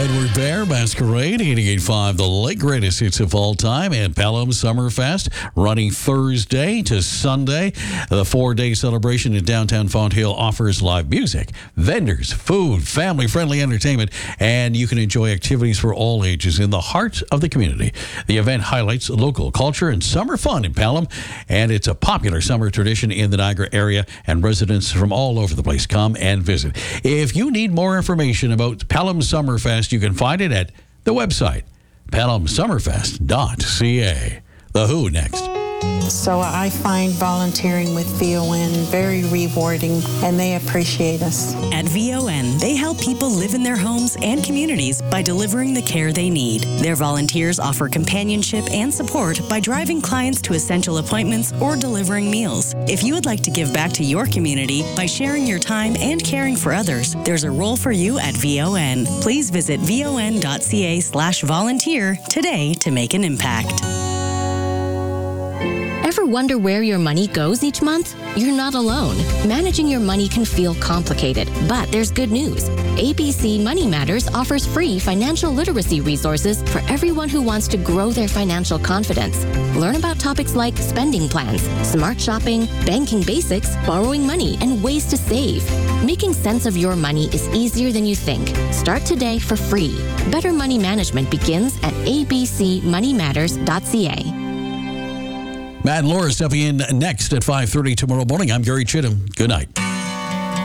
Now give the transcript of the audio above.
Edward Bear Masquerade, 88.5, the late greatest hits of all time, and Pelham Summerfest running Thursday to Sunday. The 4-day celebration in downtown Fonthill offers live music, vendors, food, family-friendly entertainment, and you can enjoy activities for all ages in the heart of the community. The event highlights local culture and summer fun in Pelham, and it's a popular summer tradition in the Niagara area, and residents from all over the place come and visit. If you need more information about Pelham Summerfest, you can find it at the website, pelhamsummerfest.ca. The Who next. So I find volunteering with VON very rewarding, and they appreciate us. At VON, they help people live in their homes and communities by delivering the care they need. Their volunteers offer companionship and support by driving clients to essential appointments or delivering meals. If you would like to give back to your community by sharing your time and caring for others, there's a role for you at VON. Please visit von.ca/volunteer today to make an impact. Ever wonder where your money goes each month? You're not alone. Managing your money can feel complicated, but there's good news. ABC Money Matters offers free financial literacy resources for everyone who wants to grow their financial confidence. Learn about topics like spending plans, smart shopping, banking basics, borrowing money, and ways to save. Making sense of your money is easier than you think. Start today for free. Better money management begins at abcmoneymatters.ca. Matt and Laura stepping in next at 5:30 tomorrow morning. I'm Gary Chittum. Good night.